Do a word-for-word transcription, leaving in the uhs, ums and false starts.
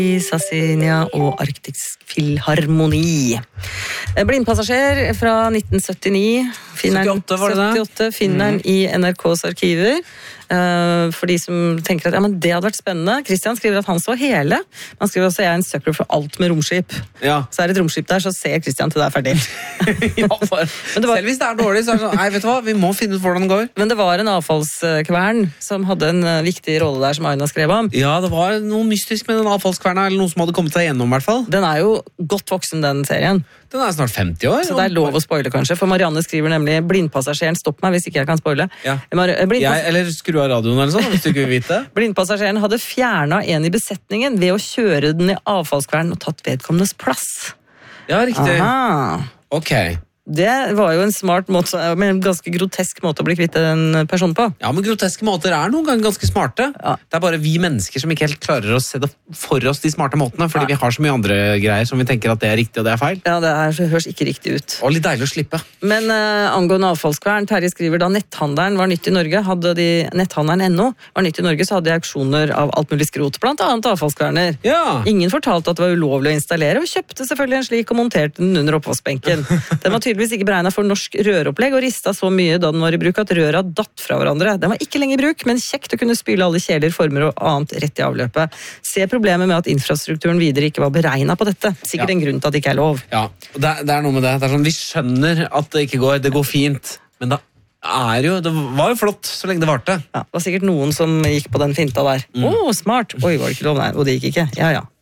Sassinia og Arktisk Filharmoni. Blindpassasjer fra nitten syttini. syttiåtte var det det? syttiåtte, finner den mm. i N R K's arkiver. Uh, for de som tenker at ja, men det hadde vært spennende. Christian skriver at han så hele. Han skriver også at jeg er en sucker for alt med romskip. Ja. Så er det et romskip der, så ser Christian til det er ferdig. ja, for, det var, selv hvis det er dårlig, så er det sånn, nei, vet du hva, vi må finne ut hvordan det går. Men det var en avfallskvern som hadde en viktig rolle der, som Aina skrev om. Ja, det var noe mystisk med den avfallskverna, eller noe som hadde kommet seg gjennom i hvert fall. Den er jo godt voksen, den serien. Den er snart femti år. Så det er lov å spoile, kanskje. For Marianne skriver nemlig blindpassasjeren, stopp meg hvis ikke jeg kan spoile. Ja. Blindpass... Jeg, eller skru av radioen eller sånn, hvis du ikke vil vite. Blindpassasjeren hadde fjernet en i besetningen ved å kjøre den i avfallskvernen og tatt vedkommendes plass. Ja, riktig. Aha. Ok. Det var jo en smart måte, men en ganske grotesk måte å bli kvitt en person på. Ja, men groteske måter er noen ganger ganske smarte. Ja. Det er bare vi mennesker som ikke helt klarer å se det for oss de smarte måtene, fordi ja. vi har så mye andre greier som vi tenker at det er riktig og det er feil. Ja, det, er, det høres ikke riktig ut. Og litt deilig å slippe. Men uh, angående avfallskvern, Terje skriver da netthandelen var nytt i Norge, hadde de netthandelen ennå var nytt i Norge, så hadde de auksjoner av alt mulig skrot, blant annet avfallskverner. Ja. Ingen fortalte at det var ulovlig å installere, og kjøpte selvfølgelig en slik og monterte den under oppvaskbenken. Den var tydeligvis ikke beregnet for norsk røropplegg og ristet så mye da den var i bruk at røra datt fra hverandre. Den var ikke lenger i bruk, men kjekt å kunne spyle alle kjeler, former og annet rett i avløpet. Se problemet med at infrastrukturen videre ikke var beregnet på dette. Sikkert ja. en grunn til at det ikke er lov. Ja, det, det er noe med det. Det er sånn, vi skjønner at det ikke går, det går fint, men da er jo, det var jo flott så lenge det varte. Ja, det var sikkert noen som gikk på den finta der. Å, mm. oh, smart! Oi, var det ikke lov? Nei, og det gikk ikke. Ja, ja.